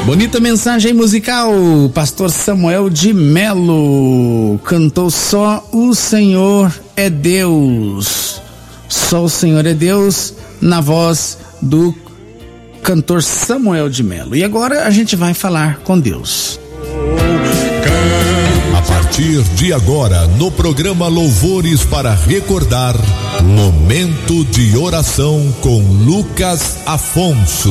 Bonita mensagem musical, pastor Samuel de Melo cantou Só o Senhor é Deus. Só o Senhor é Deus, na voz do cantor Samuel de Melo. E agora a gente vai falar com Deus. A partir de agora, no programa Louvores para Recordar, momento de oração com Lucas Afonso.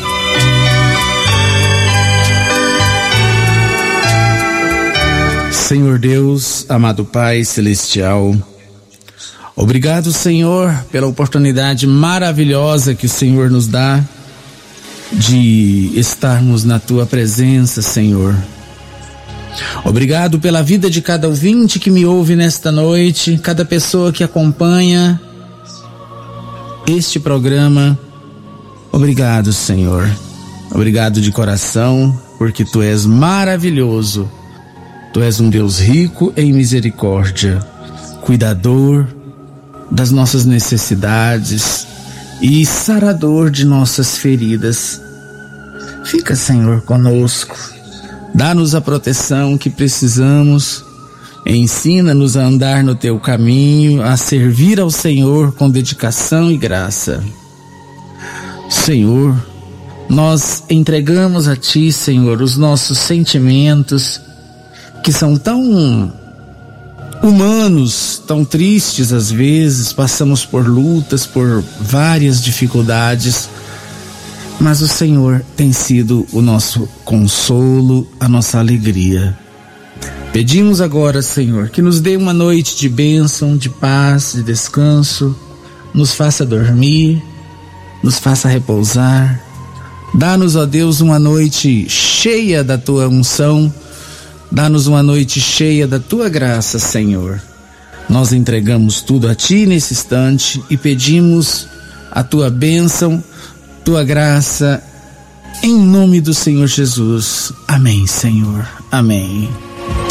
Senhor Deus, amado Pai Celestial, obrigado, Senhor, pela oportunidade maravilhosa que o Senhor nos dá de estarmos na Tua presença, Senhor. Obrigado pela vida de cada ouvinte que me ouve nesta noite, cada pessoa que acompanha este programa. Obrigado, Senhor. Obrigado de coração, porque Tu és maravilhoso. Tu és um Deus rico em misericórdia, cuidador das nossas necessidades e sarador de nossas feridas. Fica, Senhor, conosco. Dá-nos a proteção que precisamos. Ensina-nos a andar no Teu caminho, a servir ao Senhor com dedicação e graça. Senhor, nós entregamos a Ti, Senhor, os nossos sentimentos, que são tão humanos, tão tristes às vezes. Passamos por lutas, por várias dificuldades, mas o Senhor tem sido o nosso consolo, a nossa alegria. Pedimos agora, Senhor, que nos dê uma noite de bênção, de paz, de descanso, nos faça dormir, nos faça repousar. Dá-nos, ó Deus, uma noite cheia da Tua unção. Dá-nos uma noite cheia da Tua graça, Senhor. Nós entregamos tudo a Ti nesse instante e pedimos a Tua bênção, Tua graça, em nome do Senhor Jesus. Amém, Senhor. Amém.